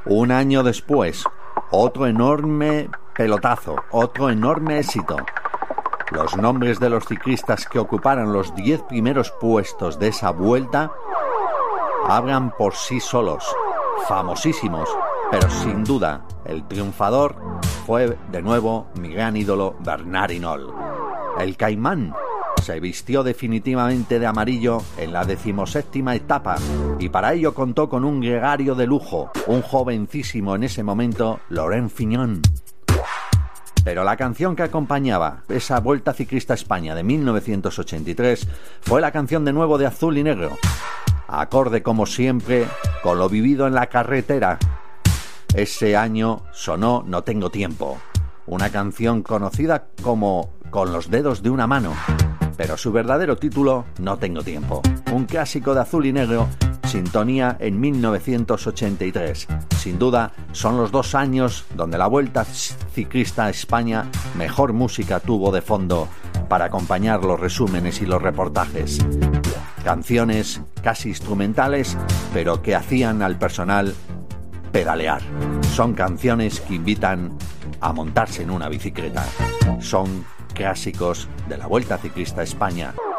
Un año después, otro enorme pelotazo, otro enorme éxito. Los nombres de los ciclistas que ocuparon los 10 primeros puestos de esa vuelta hablan por sí solos, famosísimos, pero sin duda el triunfador fue de nuevo mi gran ídolo Bernard Hinault. El Caimán se vistió definitivamente de amarillo en la 17ª etapa y para ello contó con un gregario de lujo, un jovencísimo en ese momento, Laurent Fignon. Pero la canción que acompañaba esa Vuelta Ciclista a España de 1983 fue la canción de nuevo de Azul y Negro, acorde como siempre con lo vivido en la carretera. Ese año sonó No tengo tiempo, una canción conocida como Con los dedos de una mano, pero su verdadero título, No tengo tiempo, un clásico de Azul y Negro, sintonía en 1983. Sin duda, son los 2 años donde la Vuelta Ciclista a España mejor música tuvo de fondo para acompañar los resúmenes y los reportajes. Canciones casi instrumentales, pero que hacían al personal pedalear. Son canciones que invitan a montarse en una bicicleta. Son clásicos de la Vuelta Ciclista a España.